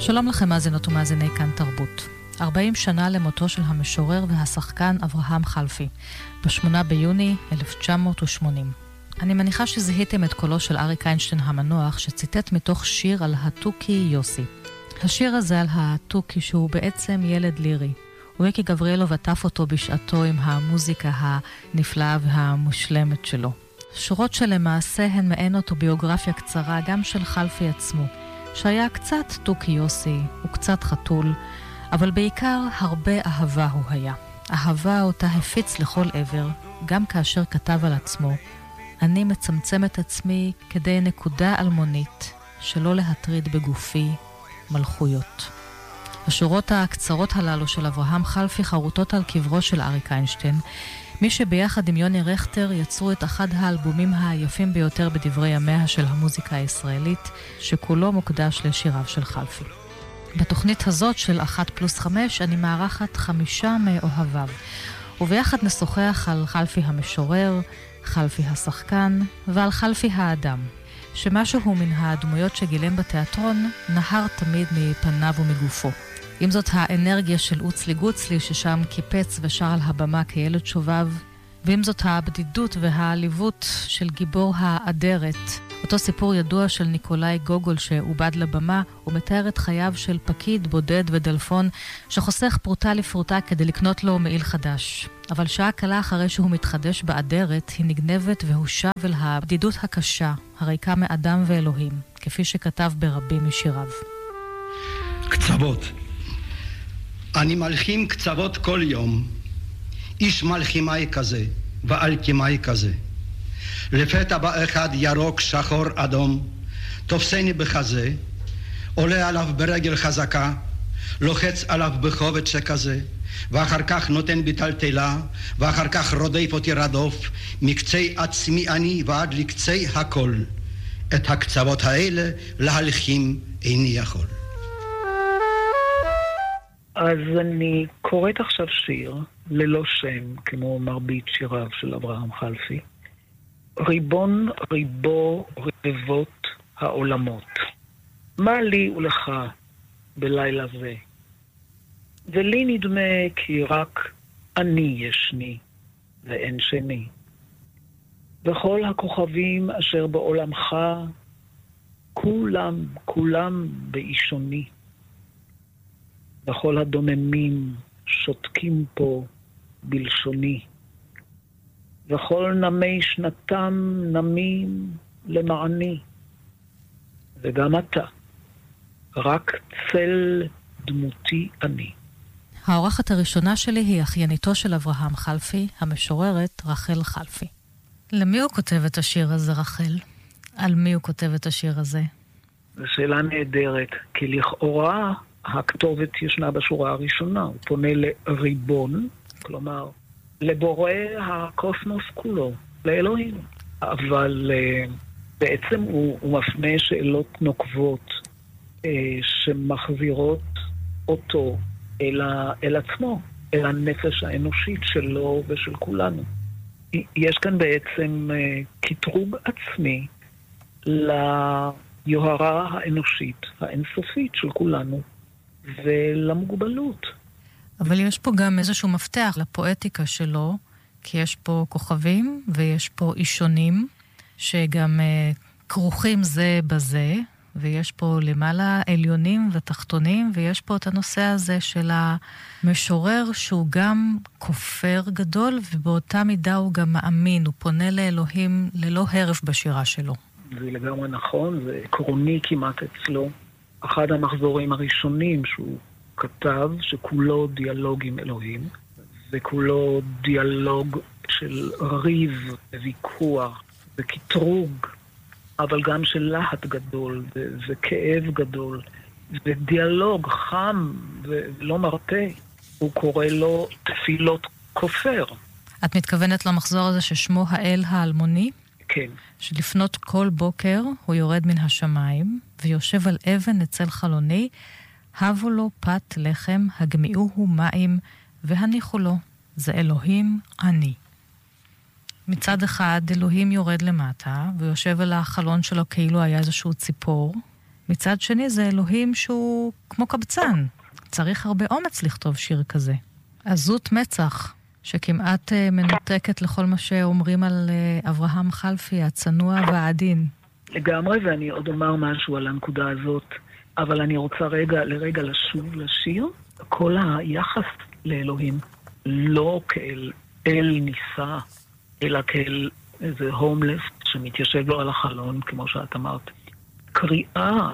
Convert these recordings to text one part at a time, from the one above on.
שלום לכם מאזינות ומאזיני כאן תרבות. 40 שנה למותו של המשורר והשחקן אברהם חלפי, ב8 ביוני 1980. אני מניחה שזיהיתם את קולו של אריק איינשטיין המנוח, שציטט מתוך שיר על התוכי יוסי. השיר הזה על התוכי שהוא בעצם ילד לירי. ויקי גבריאלוב עטף אותו בשעתו עם המוזיקה הנפלאה והמושלמת שלו. שורות שלמעשה הן מעין אוטוביוגרפיה קצרה גם של חלפי עצמו, שהיה קצת תוכי יוסי וקצת חתול, אבל בעיקר הרבה אהבה הוא היה. אהבה אותה הפיץ לכל עבר, גם כאשר כתב על עצמו, אני מצמצם את עצמי כדי נקודה אלמונית, שלא להטריד בגופי מלכויות. השורות הקצרות הללו של אברהם חלפי חרוטות על קברו של אריק איינשטיין, מי שביחד עם יוני רכטר יצרו את אחד האלבומים היפים ביותר בדברי ימיה של המוזיקה הישראלית, שכולו מוקדש לשיריו של חלפי. בתוכנית הזאת של 1+5 אני מארחת 5 מאוהביו, וביחד נשוחח על חלפי המשורר, חלפי השחקן ועל חלפי האדם, שמשהו מן הדמויות שגילם בתיאטרון נהר תמיד מפניו ומגופו. אם זאת האנרגיה של אוצלי גוצלי ששם קיפץ ושר על הבמה כילד שובב, ואם זאת הבדידות והעליבות של גיבור האדרת, אותו סיפור ידוע של ניקולאי גוגול שעובד לבמה, הוא מתאר את חייו של פקיד בודד ודלפון שחוסך פרוטה לפרוטה כדי לקנות לו מעיל חדש. אבל שעה קלה אחרי שהוא מתחדש באדרת, היא נגנבת והוא שב אל הבדידות הקשה, הריקה מאדם ואלוהים, כפי שכתב ברבים משיריו. קצוות. אני מלחים קצוות כל יום. איש מלחימאי כזה ואלכימאי כזה. לפתע בא אחד ירוק, שחור, אדום, תופסני בחזה, עולה עליו ברגל חזקה, לוחץ עליו בכובד שכזה, ואחר כך נותן בטלטלה, ואחר כך רודף אותי רדוף, מקצה עצמי אני ועד לקצה הכל. את הקצוות האלה להלחים איני יכול. אז אני קוראת עכשיו שיר ללא שם, כמו מרבית שיריו של אברהם חלפי. ריבון ריבו רבבות העולמות, מה לי ולך בלילה זה? ולי נדמה כי רק אני ישני ואין שני. וכל הכוכבים אשר בעולמך, כולם באישוני. וכל הדוממים שותקים פה בלשוני. וכל נמי שנתם נמים למעני. וגם אתה, רק צל דמותי אני. האורחת הראשונה שלי היא אחייניתו של אברהם חלפי, המשוררת רחל חלפי. למי הוא כותב את השיר הזה, רחל? על מי הוא כותב את השיר הזה? זו שאלה נהדרת, כי לכאורה הכתובת ישנה בשורה הראשונה. הוא פונה לריבון, כלומר לבורא הקוסמוס כולו, לאלוהים. אבל בעצם הוא מפנה שאלות נוקבות שמחזירות אותו אל עצמו, אל הנפש האנושית שלו ושל כולנו. יש כאן בעצם קטרוג עצמי ליוהרה האנושית, האינסופית של כולנו, ולמוגבלות. אבל יש פה גם איזשהו מפתח לפואטיקה שלו, כי יש פה כוכבים ויש פה אישונים, שגם כרוכים זה בזה, ויש פה למעלה עליונים ותחתונים, ויש פה את הנושא הזה של המשורר שהוא גם כופר גדול, ובאותה מידה הוא גם מאמין, הוא פונה לאלוהים ללא הרף בשירה שלו. זה לגמרי נכון, זה עקרוני כמעט אצלו. אחד המחזורים הראשונים שהוא כתב, שכולו דיאלוג עם אלוהים, וכולו דיאלוג של ריב, ויכוח, וקטרוג, אבל גם של להט גדול, וכאב גדול, ודיאלוג חם ולא מרפא. הוא קורא לו תפילות כופר. את מתכוונת למחזור הזה ששמו האל האלמוני? כן. שלפנות כל בוקר הוא יורד מן השמיים, ויושב על אבן אצל חלוני, הבו לו פת לחם, הגמיעוהו מים, והניחו לו. זה אלוהים אני. מצד אחד אלוהים יורד למטה, ויושב על החלון שלו כאילו היה איזשהו ציפור, מצד שני זה אלוהים שהוא כמו קבצן. צריך הרבה אומץ לכתוב שיר כזה. עזות מצח, שכמעט מנותקת לכל מה שאומרים על אברהם חלפי, הצנוע והעדין. לגמרי, ואני עוד אומר משהו על הנקודה הזאת, אבל אני רוצה לרגע לשוב לשיר. כל היחס לאלוהים, לא כאל אל ניסה, אלא כאל איזה הומלס שמתיישב לו על החלון, כמו שאת אמרת. קריאה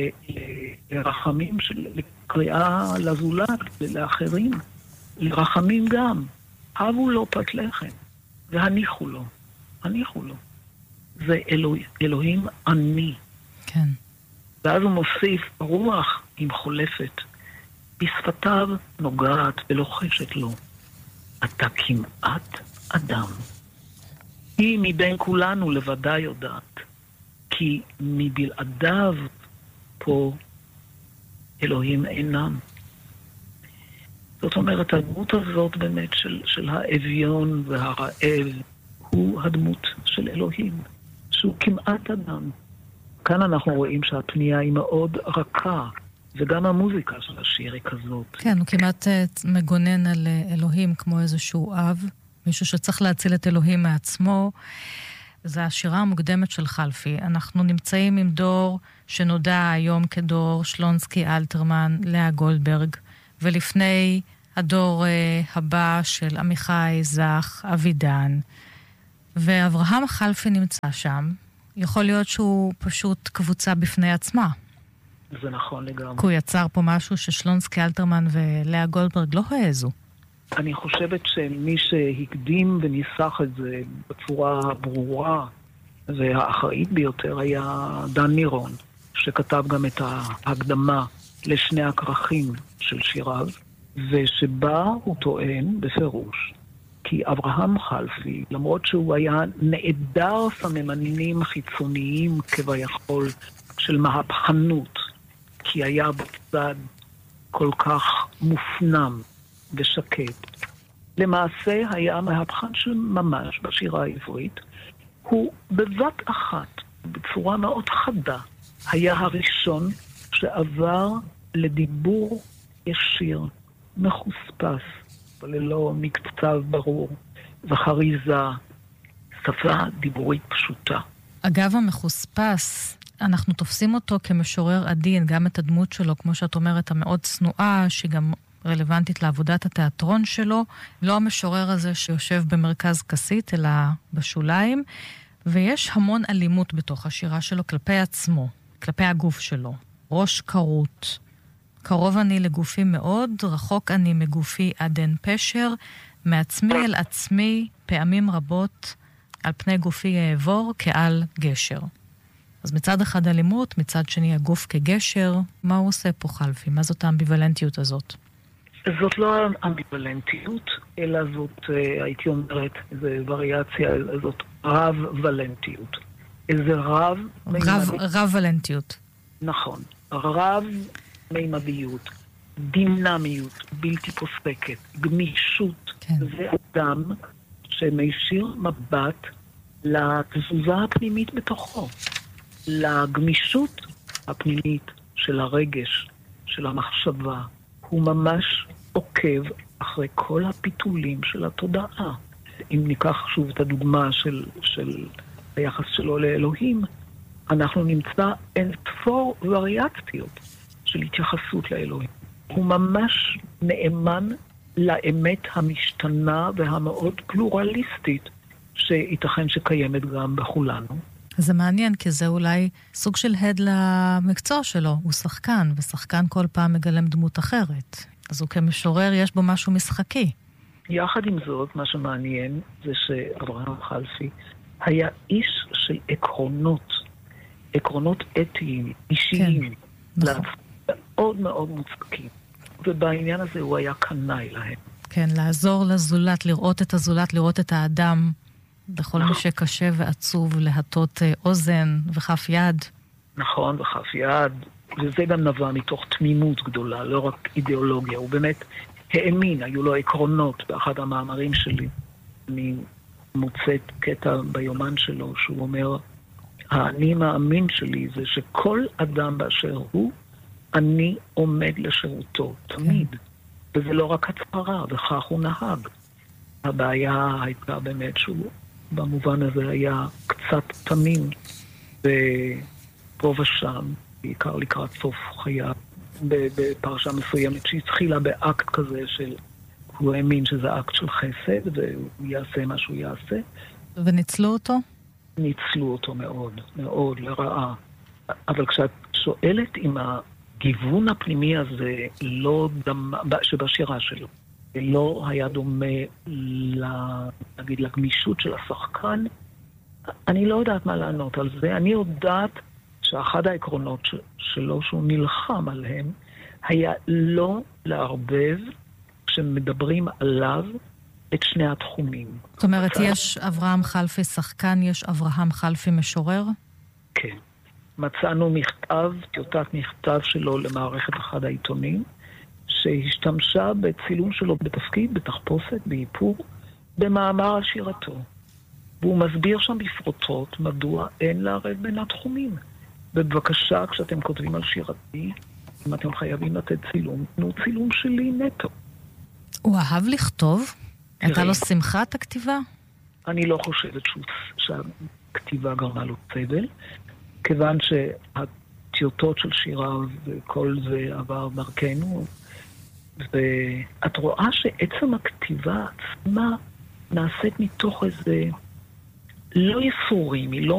לרחמים, קריאה לזולת, לאחרים, לרחמים גם. הבו לו פת לחם, והניחו לו. הניחו לו. זה אלוהים אני. כן. ואז הוא מוסיף, רוח עם חולפת, בשפתיו נוגעת ולוחשת לו. אתה כמעט אדם. היא מבין כולנו לבדי יודעת, כי מבלעדיו פה אלוהים אינם. זאת אומרת, הדמות הזאת באמת של האביון והרעב, הוא הדמות של אלוהים, שהוא כמעט אדם. כאן אנחנו רואים שהפנייה היא מאוד רכה, וגם המוזיקה של השיר היא כזאת. כן, הוא כמעט מגונן על אלוהים כמו איזשהו אב, מישהו שצריך להציל את אלוהים מעצמו. זה השירה המוקדמת של חלפי. אנחנו נמצאים עם דור שנודע היום כדור שלונסקי אלתרמן, לאה גולדברג, ולפני הדור הבא של עמיחי זך, אבידן. ואברהם חלפי נמצא שם. יכול להיות שהוא פשוט קבוצה בפני עצמה. זה נכון לגמרי. כי הוא יצר פה משהו ששלונסקי אלתרמן ולאה גולדברג לא העזו. אני חושבת שמי שהקדים וניסח את זה בצורה ברורה והאחראית ביותר היה דן מירון, שכתב גם את ההקדמה לשני הכרכים של שיריו, ושבה הוא טוען בפירוש כי אברהם חלפי, למרות שהוא היה נעדר סממנים חיצוניים כביכול של מהפכנות, כי היה בצד כל כך מופנם ושקט. למעשה היה מהפכן של ממש בשירה העברית. הוא בבת אחת, בצורה מאוד חדה, היה הראשון שעבר לדיבור ישיר, מחוספס, וללא מקצב ברור, וחריזה, שפה דיבורית פשוטה. אגב המחוספס, אנחנו תופסים אותו כמשורר עדין, גם את הדמות שלו, כמו שאת אומרת, המאוד צנועה, שגם רלוונטית לעבודת התיאטרון שלו, לא המשורר הזה שיושב במרכז כסית, אלא בשוליים, ויש המון אלימות בתוך השירה שלו כלפי עצמו, כלפי הגוף שלו. ראש קרוט, קרוב אני לגופי מאוד, רחוק אני מגופי עד אין פשר, מעצמי אל עצמי פעמים רבות, על פני גופי אעבור כעל גשר. אז מצד אחד אלימות, מצד שני הגוף כגשר, מה הוא עושה פה חלפי? מה זאת האמביוולנטיות הזאת? זאת לא אמביוולנטיות, אלא זאת, הייתי אומרת, זו וריאציה, זאת רב-ולנטיות. איזה רב-ולנטיות. נכון. רב-מימדיות, דינמיות, בלתי פוסקת, גמישות. כן. זה אדם שמישיר מבט לתזוזה הפנימית בתוכו. לגמישות הפנימית של הרגש, של המחשבה. הוא ממש עוקב אחרי כל הפיתולים של התודעה. אם ניקח שוב את הדוגמה של היחס שלו לאלוהים, אנחנו נמצא אין תפור וריאציות של התייחסות לאלוהים. הוא ממש נאמן לאמת המשתנה והמאוד פלורליסטית שייתכן שקיימת גם בכולנו. זה מעניין, כי זה אולי סוג של הד למקצוע שלו. הוא שחקן, ושחקן כל פעם מגלם דמות אחרת. אז הוא כמשורר, יש בו משהו משחקי. יחד עם זאת, מה שמעניין זה שאברהם חלפי היה איש של עקרונות אתיים, אישיים, כן, נכון. מאוד מאוד מוצדקים. ובעניין הזה הוא היה קנאי להם. כן, לעזור לזולת, לראות את הזולת, לראות את האדם, בכל מי שקשה ועצוב, להטות אוזן וכף יד. נכון, וכף יד. וזה גם נבע מתוך תמימות גדולה, לא רק אידיאולוגיה. הוא באמת האמין, היו לו עקרונות. באחד המאמרים שלי, אני מוצאת קטע ביומן שלו, שהוא אומר, האני מאמין שלי זה שכל אדם באשר הוא, אני עומד לשירותו, תמיד. וזה לא רק הצהרה, וכך הוא נהג. הבעיה הייתה באמת שהוא, במובן הזה היה קצת תמים, ופה ושם, בעיקר לקראת סוף חייו, בפרשה מסוימת שהתחילה באקט כזה של, הוא האמין שזה אקט של חסד, והוא יעשה מה שהוא יעשה. וניצלו אותו? ניצלו אותו מאוד, מאוד לרעה. אבל כשאת שואלת אם הגיוון הפנימי הזה לא שבשירה שלו, לא היה דומה נגיד לגמישות של השחקן, אני לא יודעת מה לענות על זה. אני יודעת שאחד העקרונות שלו שהוא נלחם עליהם היה לא לערבב כשמדברים עליו את שני התחומים. זאת אומרת, יש אברהם חלפי שחקן, יש אברהם חלפי משורר? כן. מצאנו מכתב, טיוטת מכתב שלו למערכת אחד העיתונים, שהשתמשה בצילום שלו בתפקיד, בתחפושת, באיפור, במאמר על שירתו. והוא מסביר שם בפרוטות מדוע אין לערב בין התחומים. בבקשה, כשאתם כותבים על שירתי, אם אתם חייבים לתת צילום, תנו צילום שלי נטו. הוא אהב לכתוב? הייתה לו שמחת הכתיבה? אני לא חושבת שהכתיבה גרמה לו סבל, כיוון שהטיוטות של שירה וכל זה עבר דרכנו, ואת רואה שעצם הכתיבה עצמה נעשית מתוך איזה לא יסורים, היא לא